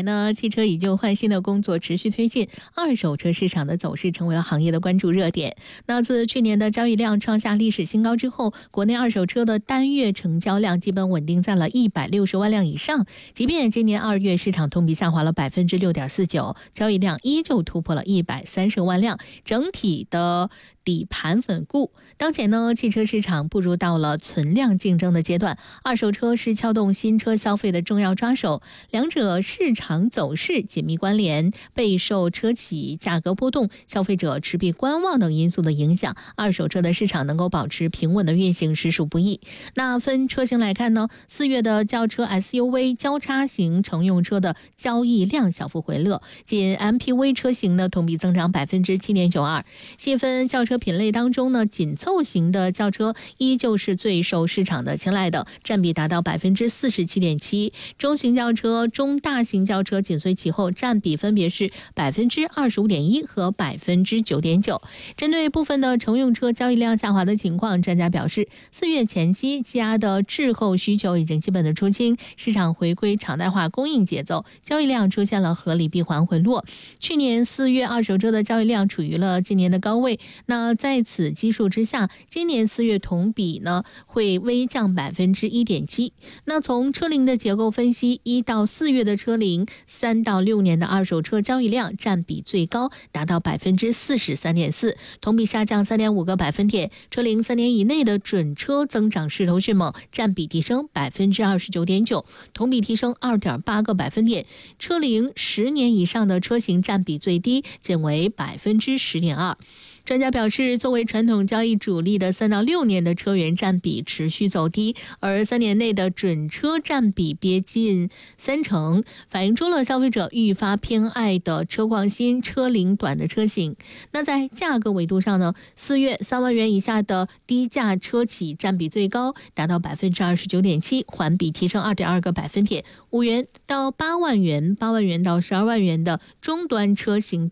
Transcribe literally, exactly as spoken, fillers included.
来呢，汽车以旧换新的工作持续推进，二手车市场的走势成为了行业的关注热点。那自去年的交易量创下历史新高之后，国内二手车的单月成交量基本稳定在了一百六十万辆以上。即便今年二月市场同比下滑了百分之六点四九，交易量依旧突破了一百三十万辆，整体的底盘稳固。当前呢，汽车市场步入到了存量竞争的阶段，二手车是撬动新车消费的重要抓手，两者市场走势紧密关联，备受车企价格波动、消费者持币观望等因素的影响，二手车的市场能够保持平稳的运行实属不易。那分车型来看呢，四月的轿车 S U V 交叉型乘用车的交易量小幅回落，仅 M P V 车型呢同比增长百分之七点九二。细分轿车品类当中呢，紧凑型的轿车依旧是最受市场的青睐的，占比达到百分之四十七点七。中型轿车、中大型轿车紧随其后，占比分别是百分之二十五点一和百分之九点九。针对部分的乘用车交易量下滑的情况，专家表示，四月前期积压的滞后需求已经基本的出清，市场回归常态化供应节奏，交易量出现了合理闭环回落。去年四月二手车的交易量处于了今年的高位，那在此基数之下，今年四月同比呢会微降百分之一点七。那从车龄的结构分析，一到四月的车龄，三到六年的二手车交易量占比最高，达到百分之四十三点四，同比下降三点五个百分点。车龄三年以内的准车增长势头迅猛，占比提升百分之二十九点九，同比提升二点八个百分点。车龄十年以上的车型占比最低，仅为百分之十点二。专家表示，作为传统交易主力的三到六年的车源占比持续走低，而三年内的准车占比接近三成，反映出了消费者愈发偏爱的车况新、车龄短的车型。那在价格维度上呢，四月三万元以下的低价车企占比最高，达到百分之二十九点七，环比提升二点二个百分点。五元到八万元、八万元到十二万元的中端车型